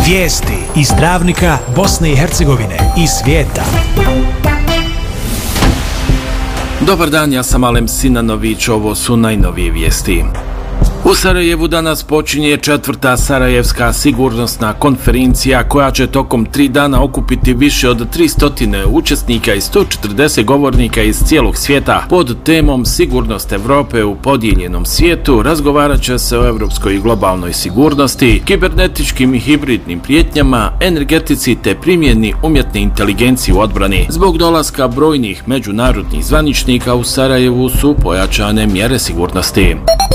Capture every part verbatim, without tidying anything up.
Vijesti iz Dravnika, Bosne i Hercegovine i svijeta. Dobar dan, ja sam Alem Sinanović, ovo su najnovije vijesti. U Sarajevu danas počinje četvrta Sarajevska sigurnosna konferencija koja će tokom tri dana okupiti više od tristo učesnika i sto četrdeset govornika iz cijelog svijeta. Pod temom Sigurnost Evrope u podijeljenom svijetu razgovarat će se o evropskoj i globalnoj sigurnosti, kibernetičkim i hibridnim prijetnjama, energetici te primjeni umjetne inteligencije u odbrani. Zbog dolaska brojnih međunarodnih zvaničnika u Sarajevu su pojačane mjere sigurnosti.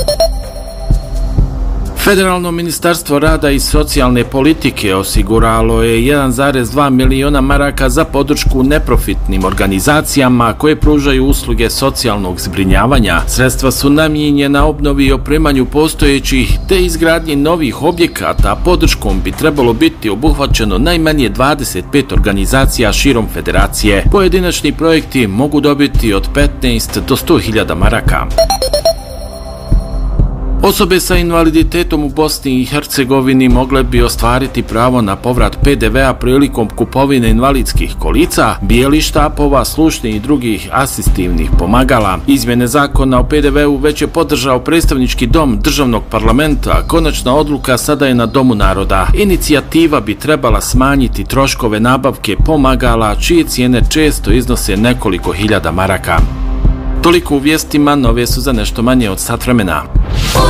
Federalno ministarstvo rada i socijalne politike osiguralo je jedan zarez dva miliona maraka za podršku neprofitnim organizacijama koje pružaju usluge socijalnog zbrinjavanja. Sredstva su namijenjena obnovi i opremanju postojećih te izgradnji novih objekata. Podrškom bi trebalo biti obuhvaćeno najmanje dvadeset pet organizacija širom federacije. Pojedinačni projekti mogu dobiti od petnaest do sto hiljada maraka. Osobe sa invaliditetom u Bosni i Hercegovini mogle bi ostvariti pravo na povrat P D V-a prilikom kupovine invalidskih kolica, bijelih štapova, slušnih i drugih asistivnih pomagala. Izmjene zakona o P D V-u već je podržao predstavnički dom državnog parlamenta. Konačna odluka sada je na Domu naroda. Inicijativa bi trebala smanjiti troškove nabavke pomagala, čije cijene često iznose nekoliko hiljada maraka. Toliko u vijestima, nove su za nešto manje od sat vremena.